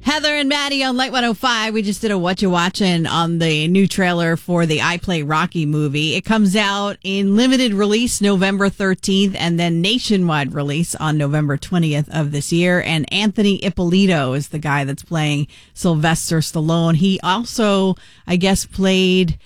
Heather and Maddie on Light 105. We just did a What You Watching on the new trailer for the I Play Rocky movie. It comes out in limited release November 13th and then nationwide release on November 20th of this year. And Anthony Ippolito is the guy that's playing Sylvester Stallone. He also, I guess, played,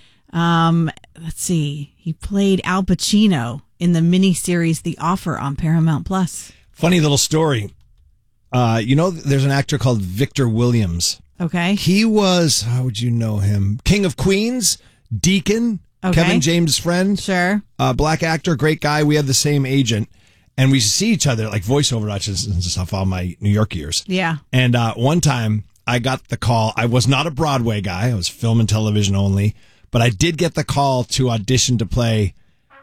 he played Al Pacino in the miniseries The Offer on Paramount Plus. Funny little story. There's an actor called Victor Williams. Okay. He was, how would you know him? King of Queens, Deacon, okay. Kevin James' friend. Sure. Black actor, great guy. We have the same agent. And we see each other like voiceover artists and stuff all my New York years. Yeah. And one time I got the call. I was not a Broadway guy. I was film and television only. But I did get the call to audition to play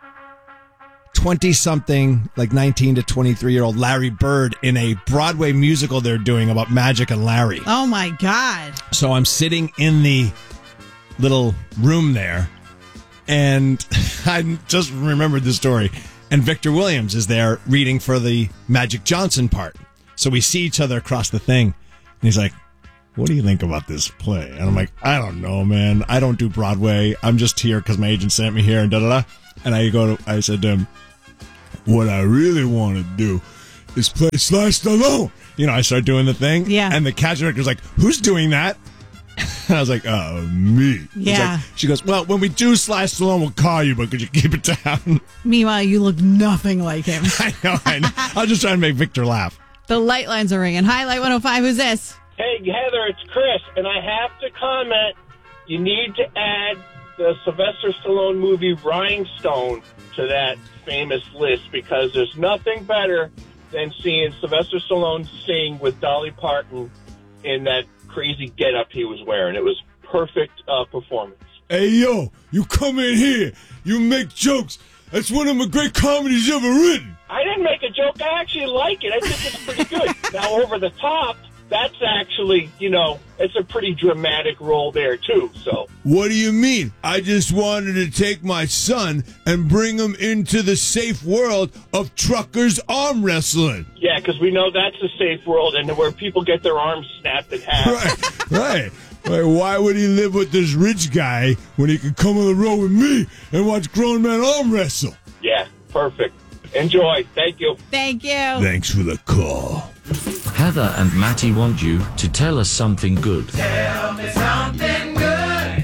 20-something, like 19 to 23-year-old Larry Bird in a Broadway musical they're doing about Magic and Larry. Oh, my God. So I'm sitting in the little room there, and I just remembered the story. And Victor Williams is there reading for the Magic Johnson part. So we see each other across the thing, and he's like, "What do you think about this play?" And I'm like, "I don't know, man. I don't do Broadway. I'm just here because my agent sent me here," and da-da-da. And I said to him, "What I really want to do is play Sly Stallone." I started doing the thing. Yeah. And the casting director's like, "Who's doing that?" And I was like, me. Yeah. She goes, "Well, when we do Sly Stallone, we'll call you, but could you keep it down?" Meanwhile, you look nothing like him. I know. I was just trying to make Victor laugh. The light lines are ringing. Hi, Light 105. Who's this? Hey, Heather, it's Chris, and I have to comment, you need to add the Sylvester Stallone movie Rhinestone to that famous list, because there's nothing better than seeing Sylvester Stallone sing with Dolly Parton in that crazy getup he was wearing. It was perfect performance. Hey, yo, you come in here, you make jokes. That's one of my great comedies you ever written. I didn't make a joke. I actually like it. I think it's pretty good. Now, over the top, that's actually, it's a pretty dramatic role there, too. So, what do you mean? I just wanted to take my son and bring him into the safe world of truckers arm wrestling. Yeah, because we know that's a safe world, and where people get their arms snapped in half. Right. Why would he live with this rich guy when he could come on the road with me and watch grown men arm wrestle? Yeah, perfect. Enjoy. Thank you. Thank you. Thanks for the call. Heather and Matty want you to tell us something good. Tell me something good.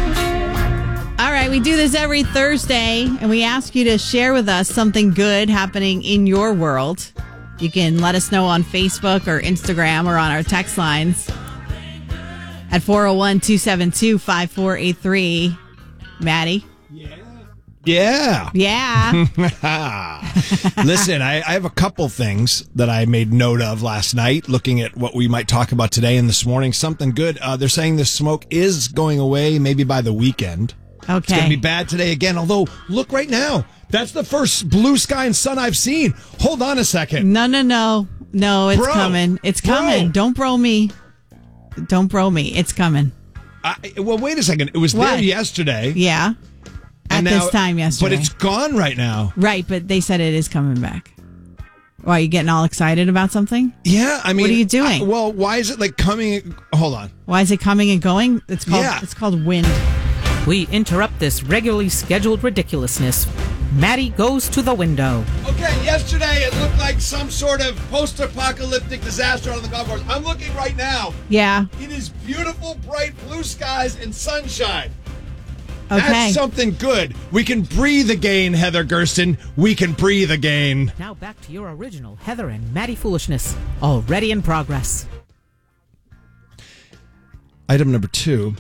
All right, we do this every Thursday, and we ask you to share with us something good happening in your world. You can let us know on Facebook or Instagram or on our text lines at 401-272-5483. Maddie? Yeah. Listen, I have a couple things that I made note of last night, looking at what we might talk about today and this morning. Something good. They're saying the smoke is going away maybe by the weekend. Okay. It's going to be bad today again, although look right now. That's the first blue sky and sun I've seen. Hold on a second. No, it's coming. It's coming. Don't bro me. It's coming. Well, wait a second. It was there yesterday. Yeah. At this time yesterday. But it's gone right now. Right, but they said it is coming back. Why, are you getting all excited about something? Yeah, I mean... What are you doing? Why is it like coming... Hold on. Why is it coming and going? It's called wind. We interrupt this regularly scheduled ridiculousness. Maddie goes to the window. Okay, yesterday it looked like some sort of post-apocalyptic disaster on the golf course. I'm looking right now. Yeah. It is beautiful, bright blue skies and sunshine. Okay. That's something good. We can breathe again, Heather Gersten. We can breathe again. Now back to your original Heather and Maddie foolishness. Already in progress. Item number 2.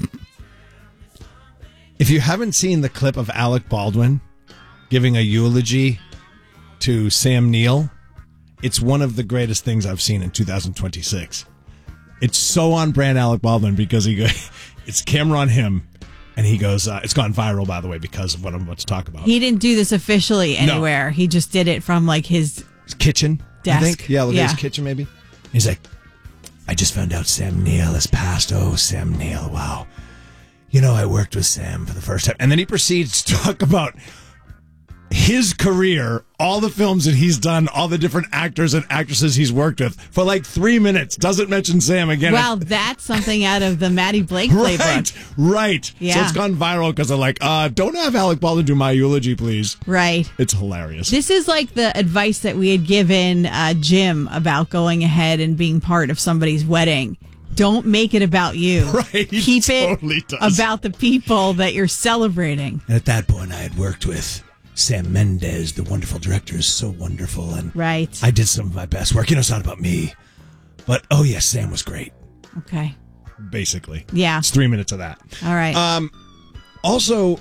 If you haven't seen the clip of Alec Baldwin giving a eulogy to Sam Neill, it's one of the greatest things I've seen in 2026. It's so on brand Alec Baldwin because it's camera on him. And he goes, it's gone viral, by the way, because of what I'm about to talk about. He didn't do this officially anywhere. No. He just did it from like his kitchen, desk. I think. Yeah, his kitchen, maybe. He's like, I just found out Sam Neill has passed. Oh, Sam Neill, wow. I worked with Sam for the first time. And then he proceeds to talk about his career, all the films that he's done, all the different actors and actresses he's worked with for like 3 minutes. Doesn't mention Sam again. Well, that's something out of the Maddie Blake playbook. Right. Yeah. So it's gone viral because they're like, don't have Alec Baldwin do my eulogy, please. Right. It's hilarious. This is like the advice that we had given Jim about going ahead and being part of somebody's wedding. Don't make it about you. Right. Keep Totally it does. about the people that you're celebrating. And at that point, I had worked with Sam Mendes, the wonderful director, is so wonderful. And Right. I did some of my best work. It's not about me. But, oh, yes, Sam was great, Okay. basically. Yeah. It's 3 minutes of that. All right. Also,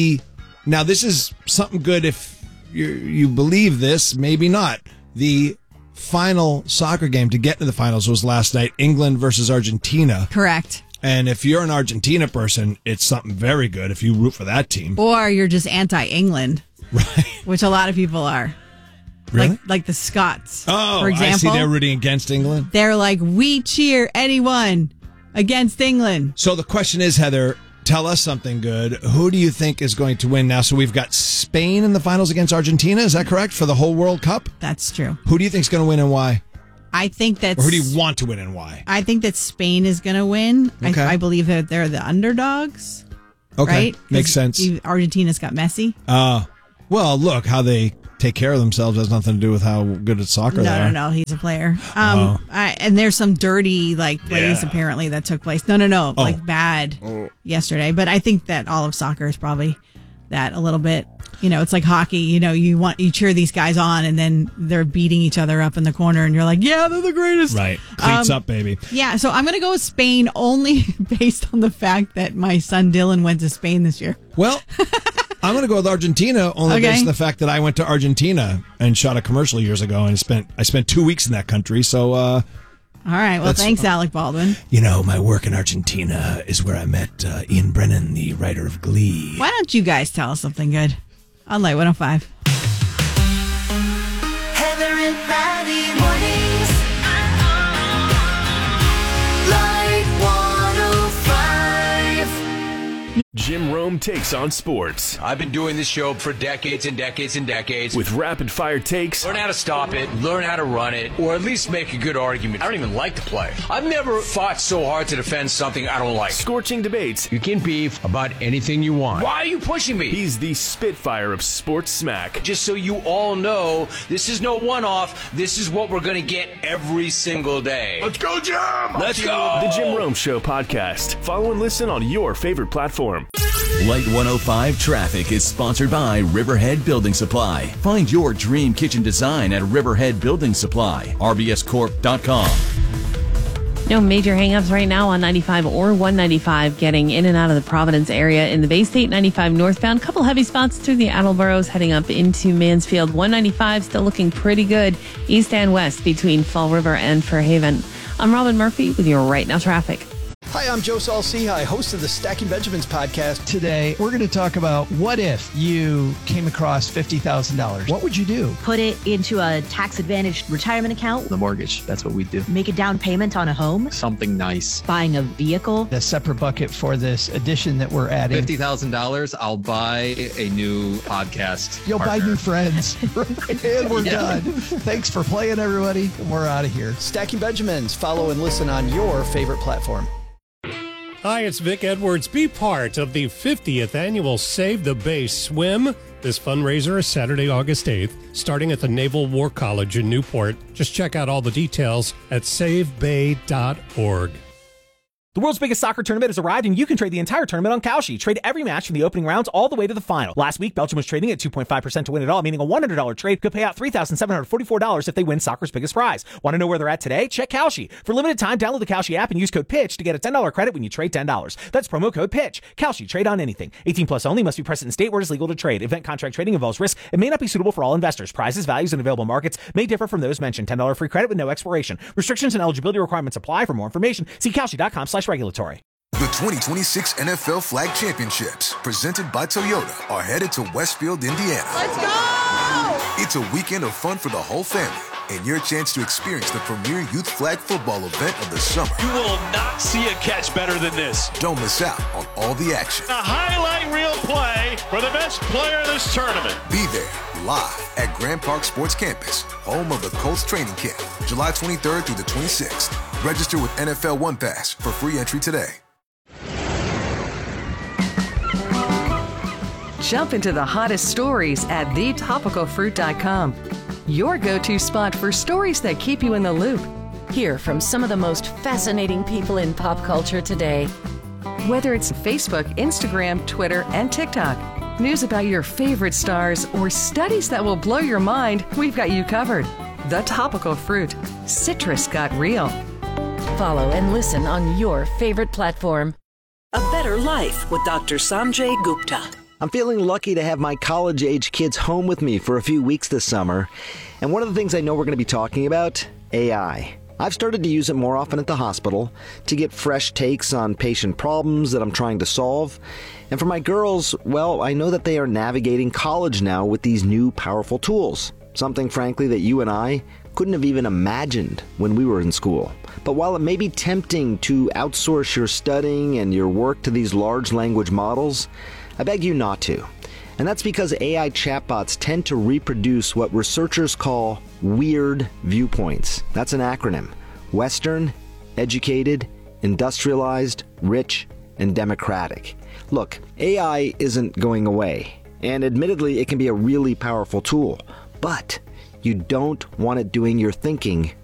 now this is something good if you believe this, maybe not. The final soccer game to get into the finals was last night, England versus Argentina. Correct. And if you're an Argentina person, it's something very good if you root for that team. Or you're just anti-England, Right. which a lot of people are. Really? Like the Scots, Oh, for example. I see they're rooting against England. They're like, we cheer anyone against England. So the question is, Heather, tell us something good. Who do you think is going to win now? So we've got Spain in the finals against Argentina. Is that correct for the whole World Cup? That's true. Who do you think is going to win and why? I think that's. Or who do you want to win and why? I think that Spain is going to win. Okay. I believe that they're the underdogs. Okay, Right? makes 'Cause sense. Argentina's got Messi. Well, look, how they take care of themselves has nothing to do with how good at soccer they are. No, he's a player. And there's some dirty plays Yeah. apparently that took place. No, like bad yesterday. But I think that all of soccer is probably that a little bit. It's like hockey. You cheer these guys on, and then they're beating each other up in the corner, and you're like, yeah, they're the greatest. Right. Cleats up, baby. Yeah, so I'm going to go with Spain only based on the fact that my son Dylan went to Spain this year. Well, I'm going to go with Argentina only Okay. based on the fact that I went to Argentina and shot a commercial years ago, and I spent 2 weeks in that country. So, All right, well, That's- thanks, Alec Baldwin. my work in Argentina is where I met Ian Brennan, the writer of Glee. Why don't you guys tell us something good on Light 105? Heather and Maddie mornings. Light 105. Jim Rome takes on sports I've been doing this show for decades and decades and decades. with rapid-fire takes, Learn how to stop it, learn how to run it, or at least make a good argument. I don't even like to play. I've never fought so hard to defend something I don't like. scorching debates. You can beef about anything you want. Why are you pushing me? He's the spitfire of sports smack. Just so you all know, this is no one-off. This is what we're going to get every single day. Let's go, Jim! Let's go! The Jim Rome Show podcast. Follow and listen on your favorite platform. Light 105 Traffic is sponsored by Riverhead Building Supply. Find your dream kitchen design at Riverhead Building Supply. RBScorp.com. No major hangups right now on 95 or 195 getting in and out of the Providence area. In the Bay State, 95 northbound. Couple heavy spots through the Attleboro's heading up into Mansfield. 195 still looking pretty good east and west between Fall River and Fairhaven. I'm Robin Murphy with your Right Now Traffic. Hi, I'm Joe Saul-Sehy, host of the Stacking Benjamins podcast. Today, we're going to talk about what if you came across $50,000. What would you do? Put it into a tax-advantaged retirement account. The mortgage, that's what we do. Make a down payment on a home. Something nice. Buying a vehicle. A separate bucket for this addition that we're adding. $50,000, I'll buy a new podcast You'll partner. buy new friends. And we're done. Thanks for playing, everybody. And we're out of here. Stacking Benjamins. Follow and listen on your favorite platform. Hi, it's Vic Edwards. Be part of the 50th annual Save the Bay Swim. This fundraiser is Saturday, August 8th, starting at the Naval War College in Newport. Just check out all the details at savebay.org. The world's biggest soccer tournament has arrived, and you can trade the entire tournament on Kalshi. Trade every match from the opening rounds all the way to the final. Last week, Belgium was trading at 2.5% to win it all, meaning a $100 trade could pay out $3,744 if they win soccer's biggest prize. Want to know where they're at today? Check Kalshi. For limited time, download the Kalshi app and use code PITCH to get a $10 credit when you trade $10. That's promo code PITCH. Kalshi. Trade on anything. 18 plus only. Must be present in state where it is legal to trade. Event contract trading involves risk. It may not be suitable for all investors. Prizes, values, and available markets may differ from those mentioned. $10 free credit with no expiration. Restrictions and eligibility requirements apply. For more information, see Kalshi.com/regulatory. The 2026 NFL Flag Championships, presented by Toyota, are headed to Westfield, Indiana. Let's go! It's a weekend of fun for the whole family. and your chance to experience the premier youth flag football event of the summer. You will not see a catch better than this. Don't miss out on all the action. A highlight reel play for the best player in this tournament. Be there live at Grand Park Sports Campus, home of the Colts training camp, July 23rd through the 26th. Register with NFL One Pass for free entry today. Jump into the hottest stories at thetopicalfruit.com. Your go-to spot for stories that keep you in the loop. Hear from some of the most fascinating people in pop culture today. Whether it's Facebook, Instagram, Twitter, and TikTok, news about your favorite stars, or studies that will blow your mind, we've got you covered. The Topical Fruit. Citrus got real. Follow and listen on your favorite platform. A Better Life with Dr. Sanjay Gupta. I'm feeling lucky to have my college-age kids home with me for a few weeks this summer. And one of the things I know we're going to be talking about, AI. I've started to use it more often at the hospital to get fresh takes on patient problems that I'm trying to solve. And for my girls, well, I know that they are navigating college now with these new powerful tools. Something, frankly, that you and I couldn't have even imagined when we were in school. But while it may be tempting to outsource your studying and your work to these large language models, I beg you not to. And that's because AI chatbots tend to reproduce what researchers call weird viewpoints. That's an acronym. Western, educated, industrialized, rich, and democratic. Look, AI isn't going away. And admittedly, it can be a really powerful tool. But you don't want it doing your thinking